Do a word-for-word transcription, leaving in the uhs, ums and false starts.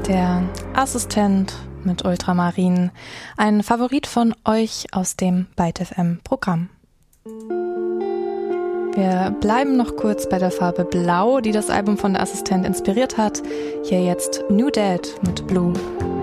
Der Assistent mit Ultramarin, ein Favorit von euch aus dem Byte F M Programm. Wir bleiben noch kurz bei der Farbe Blau, die das Album von Der Assistent inspiriert hat. Hier jetzt New Dad mit Blue.